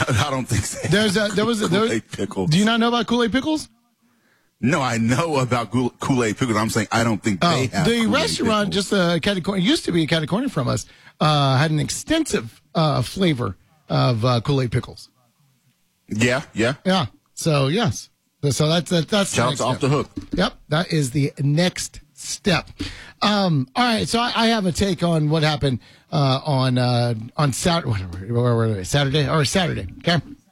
I don't think so. Kool-Aid pickles. Do you not know about Kool-Aid pickles? No, I know about Kool-Aid pickles. I'm saying I don't think they have the Kool-Aid restaurant pickles. just catty corner used to be a catty corner from us. Had an extensive flavor of Kool-Aid pickles. Yeah. Yeah. So yes. So that's Shout out to Off the Hook. Yep, that is the next step. All right, so I have a take on what happened on Saturday. Saturday. Okay,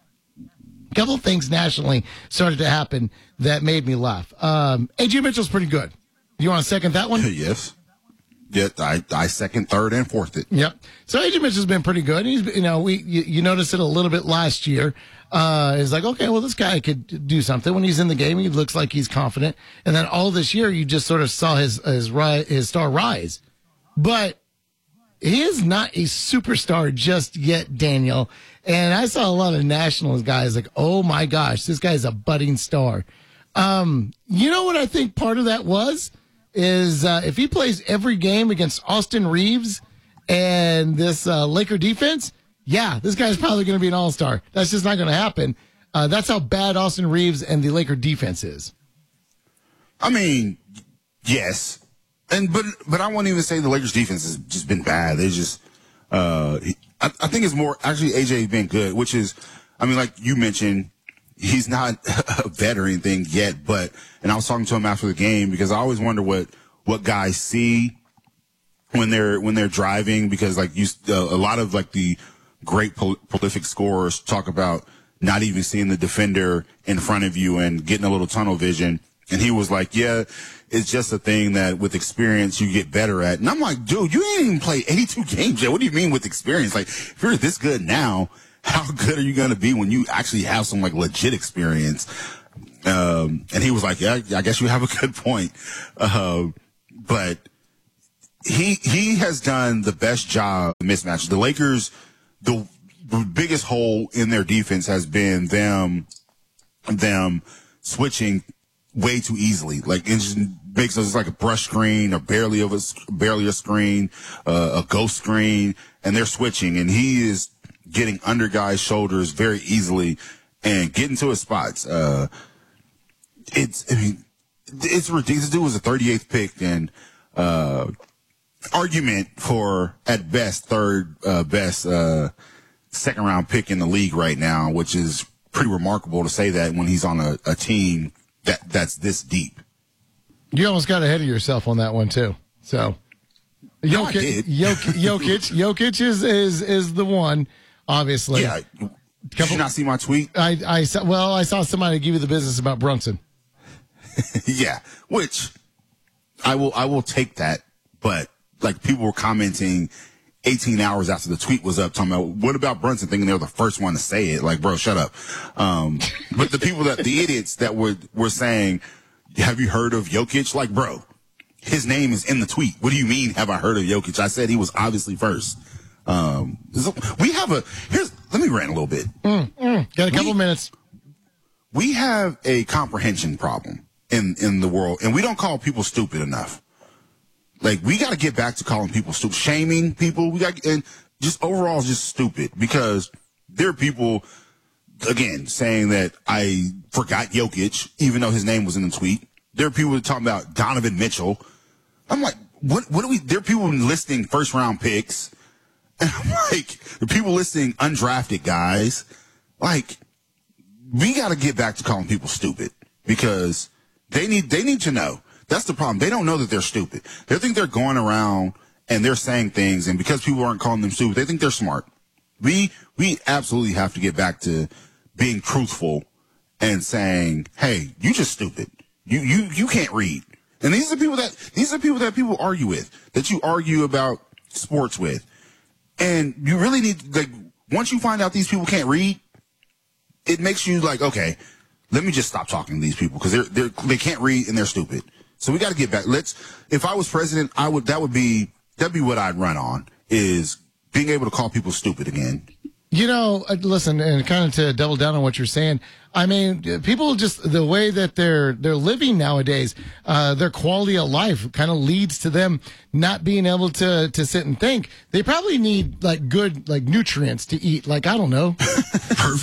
a couple of things nationally started to happen that made me laugh. AJ Mitchell's pretty good. You want to second that one? Yes. Yeah, I second, third, and fourth it. Yep. So AJ Mitchell's been pretty good. He's, you noticed it a little bit last year. It's like, okay, well, this guy could do something. When he's in the game, he looks like he's confident. And then all this year, you just sort of saw his star rise. But he is not a superstar just yet, Daniel. And I saw a lot of national guys like, oh my gosh, this guy's a budding star. You know what I think part of that was? Is if he plays every game against Austin Reeves and this Laker defense, yeah, this guy's probably going to be an all-star. That's just not going to happen. That's how bad Austin Reeves and the Laker defense is. I mean, yes. But I won't even say the Lakers defense has just been bad. They just I think it's more actually AJ's been good, which is, I mean, like you mentioned, he's not a vet or anything yet, and I was talking to him after the game because I always wonder what guys see when they're driving, because like a lot of like the great prolific scorers talk about not even seeing the defender in front of you and getting a little tunnel vision. And he was like, yeah, it's just a thing that with experience you get better at. And I'm like, dude, you ain't even played 82 games yet. What do you mean with experience? Like, if you're this good now, how good are you going to be when you actually have some like legit experience? And he was like, yeah, I guess you have a good point. But he has done the best job of mismatch. The Lakers, the biggest hole in their defense has been them switching way too easily. Like it just makes us like a brush screen or barely a screen, a ghost screen, and they're switching, and he is getting under guys' shoulders very easily and getting to his spots. It's ridiculous. This dude was a 38th pick and argument for at best third best second round pick in the league right now, which is pretty remarkable to say that when he's on a team that's this deep. You almost got ahead of yourself on that one too. So Jokic is the one, obviously. Yeah. Did you not see my tweet? I saw somebody give you the business about Brunson. Yeah, which I will take that, but like people were commenting 18 hours after the tweet was up talking about what about Brunson, thinking they were the first one to say it. Like, bro, shut up. But the idiots that were saying, have you heard of Jokic? Like, bro, his name is in the tweet. What do you mean, have I heard of Jokic? I said he was obviously first. Let me rant a little bit. Got a couple minutes. We have a comprehension problem in the world, and we don't call people stupid enough. Like, we got to get back to calling people stupid, shaming people. And just overall just stupid, because there are people, again, saying that I forgot Jokic, even though his name was in the tweet. There are people talking about Donovan Mitchell. I'm like, what do we, there are people listing first round picks. And I'm like, there are people listing undrafted guys. Like, we got to get back to calling people stupid, because they need to know. That's the problem. They don't know that they're stupid. They think they're going around and they're saying things, and because people aren't calling them stupid, they think they're smart. We absolutely have to get back to being truthful and saying, hey, you just stupid. You can't read. And these are people that people argue with, that you argue about sports with. And you really need, like, once you find out these people can't read, it makes you like, okay, let me just stop talking to these people, because they can't read and they're stupid. So we got to get back. If I was president, that'd be what I'd run on, is being able to call people stupid again. You know, listen, and kind of to double down on what you're saying, I mean, people just, the way that they're living nowadays, their quality of life kind of leads to them not being able to sit and think. They probably need like good, like nutrients to eat. Like, I don't know. Perfect.